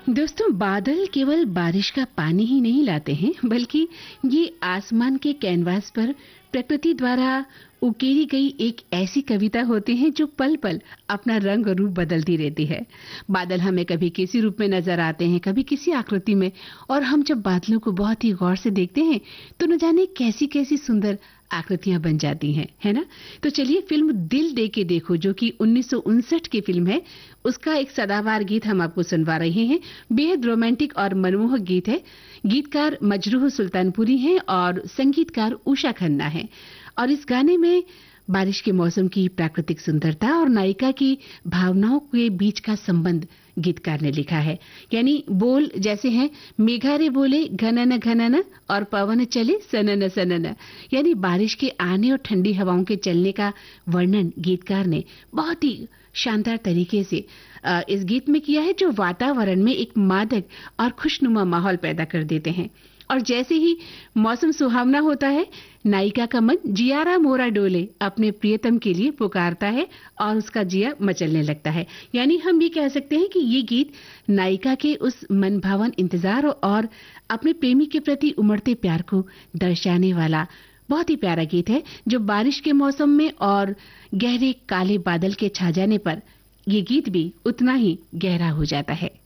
दोस्तों, बादल केवल बारिश का पानी ही नहीं लाते हैं, बल्कि ये आसमान के कैनवास पर प्रकृति द्वारा उकेरी गई एक ऐसी कविता होती है जो पल पल अपना रंग और रूप बदलती रहती है। बादल हमें कभी किसी रूप में नजर आते हैं, कभी किसी आकृति में, और हम जब बादलों को बहुत ही गौर से देखते हैं तो न जाने कैसी कैसी सुंदर आकृतियां बन जाती हैं, है ना? तो चलिए फिल्म दिल दे के देखो, जो कि 1959 की फिल्म है, उसका एक सदाबहार गीत हम आपको सुनवा रहे हैं। बेहद रोमांटिक और मनमोहक गीत है। गीतकार मजरूह सुल्तानपुरी हैं और संगीतकार उषा खन्ना है। और इस गाने में बारिश के मौसम की प्राकृतिक सुंदरता और नायिका की भावनाओं के बीच का संबंध गीतकार ने लिखा है। यानी बोल जैसे हैं, मेघा रे बोले घनन घनन और पवन चले सनन सनन। यानी बारिश के आने और ठंडी हवाओं के चलने का वर्णन गीतकार ने बहुत ही शानदार तरीके से इस गीत में किया है, जो वातावरण में एक मादक और खुशनुमा माहौल पैदा कर देते हैं। और जैसे ही मौसम सुहावना होता है, नायिका का मन जियारा मोरा डोले अपने प्रियतम के लिए पुकारता है और उसका जिया मचलने लगता है। यानी हम ये कह सकते हैं कि ये गीत नायिका के उस मनभावन इंतजार और अपने प्रेमी के प्रति उमड़ते प्यार को दर्शाने वाला बहुत ही प्यारा गीत है, जो बारिश के मौसम में और गहरे काले बादल के छा जाने पर ये गीत भी उतना ही गहरा हो जाता है।